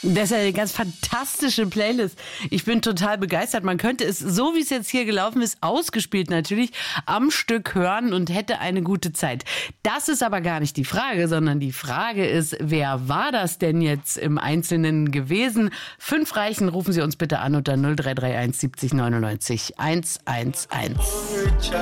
Das ist eine ganz fantastische Playlist. Ich bin total begeistert. Man könnte es, so wie es jetzt hier gelaufen ist, ausgespielt natürlich, am Stück hören und hätte eine gute Zeit. Das ist aber gar nicht die Frage, sondern die Frage ist, wer war das denn jetzt im Einzelnen gewesen? 5 Reichen, rufen Sie uns bitte an unter 0331 70 99 111.